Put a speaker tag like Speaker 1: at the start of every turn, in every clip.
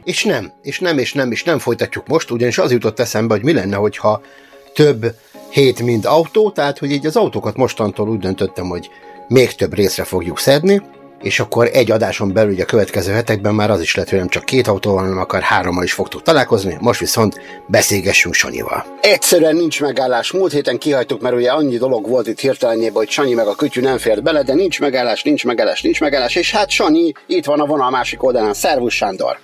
Speaker 1: És nem folytatjuk most, ugyanis az jutott eszembe, hogy mi lenne, hogyha több hét, mint autó, tehát hogy így az autókat mostantól úgy döntöttem, hogy még több részre fogjuk szedni, és akkor egy adáson belül ugye a következő hetekben már az is lett, hogy nem csak 2 autóval, hanem akár 3-mal is fogtuk találkozni, most viszont beszélgessünk Sanyival. Egyszerűen nincs megállás. Múlt héten kihagytuk, mert ugye annyi dolog volt itt hirtelenjében, hogy Sanyi meg a kütyű nem fért bele, de nincs megállás, és hát Sanyi itt van a vonal másik oldalán. Szervusz, Sándor!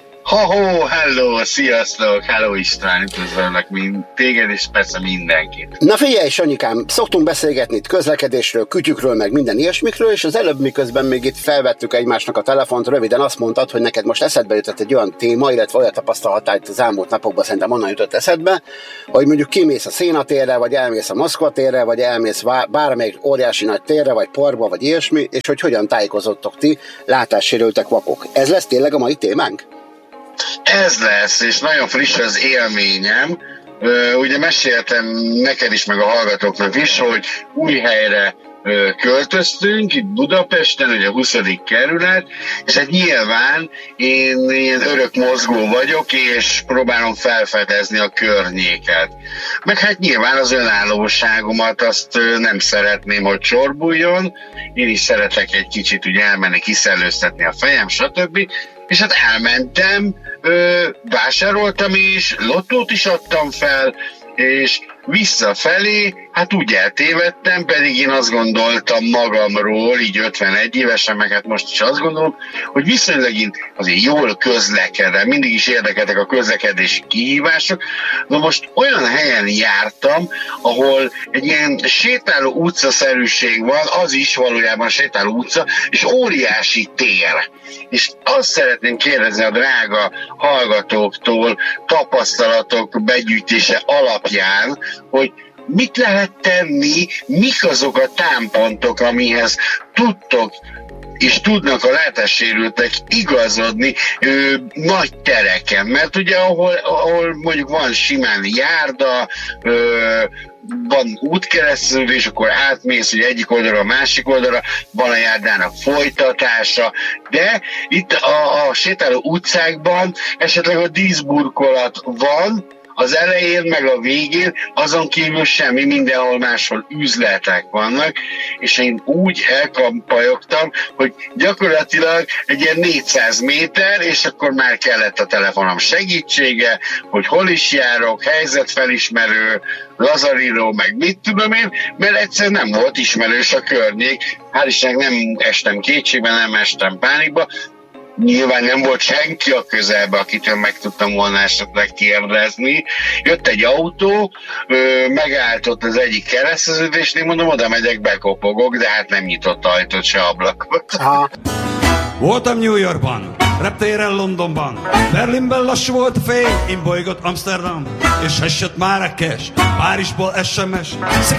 Speaker 2: Hello, sziasztok, hello István, üdvözöllek téged, és persze mindenkit.
Speaker 1: Na figyelj, Sanyikám, szoktunk beszélgetni itt közlekedésről, kütyükről, meg minden ilyesmikről, és az előbb miközben még itt felvettük egymásnak a telefont, röviden azt mondtad, hogy neked most eszedbe jutott egy olyan téma, illetve olyan tapasztalatát itt az elmúlt napokban szerintem onnan jutott eszedbe, hogy mondjuk kimész a Széna térre, vagy elmész a Moszkva térre, vagy elmész bármelyik óriási nagy térre, vagy parkba, vagy ilyesmi, és hogy hogyan tájékozottok ti, látássérültek vakok. Ez lesz tényleg a mai témánk?
Speaker 2: Ez lesz, és nagyon friss az élményem. Ugye meséltem neked is, meg a hallgatóknak is, hogy új helyre költöztünk, itt Budapesten, ugye a 20. kerület, és hát nyilván én ilyen örök mozgó vagyok, és próbálom felfedezni a környéket. Meg hát nyilván az önállóságomat azt nem szeretném, hogy csorbuljon, én is szeretek egy kicsit ugye elmenni, kiszellőztetni a fejem, stb. És hát elmentem, vásároltam is, lottót is adtam fel, és visszafelé, hát úgy eltévedtem, pedig én azt gondoltam magamról, így 51 évesen, meg hát most is azt gondolom, hogy viszonylag én azért jól közlekedem, mindig is érdekeltek a közlekedési kihívások. Na most olyan helyen jártam, ahol egy ilyen sétáló utcaszerűség van, az is valójában sétáló utca, és óriási tér. És azt szeretném kérdezni a drága hallgatóktól tapasztalatok begyűjtése alapján, hogy mit lehet tenni, mik azok a támpontok, amihez tudtok és tudnak a látássérültek igazodni nagy tereken. Mert ugye ahol mondjuk van simán járda, van útkereszteződés, és akkor átmész ugye egyik oldalra a másik oldalra, van a járdának folytatása, de itt a sétáló utcákban esetleg a díszburkolat van, az elején, meg a végén, azon kívül semmi, mindenhol máshol üzletek vannak, és én úgy elkampajogtam, hogy gyakorlatilag egy ilyen 400 méter, és akkor már kellett a telefonom segítsége, hogy hol is járok, helyzetfelismerő, lazaríró, meg mit tudom én, mert egyszerűen nem volt ismerős a környék. Hál' Istennek nem estem kétségbe, nem estem pánikba. Nyilván nem volt senki a közelbe, akitől meg tudtam volna esetleg kérdezni. Jött egy autó, megállt ott az egyik kereszteződésnél, mondom, oda megyek, bekopogok, de hát nem nyitott ajtót, se ablakot.
Speaker 3: Voltam New Yorkban, reptéren Londonban, Berlinben lassú volt a fény, én bolygott Amsterdam, és esett Marrakes, Párizsból SMS,